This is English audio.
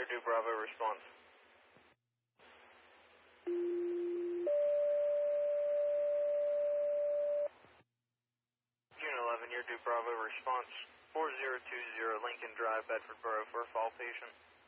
you're due Bravo response. June 11, you're due Bravo response. 4020 Lincoln Drive, Bedford Borough for a fall patient.